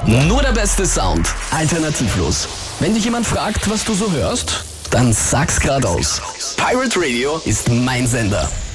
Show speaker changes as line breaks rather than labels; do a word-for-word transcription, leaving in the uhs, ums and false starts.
Nur der beste Sound, alternativlos. Wenn dich jemand fragt, was du so hörst, dann sag's geradeaus. Pirate Radio ist mein Sender.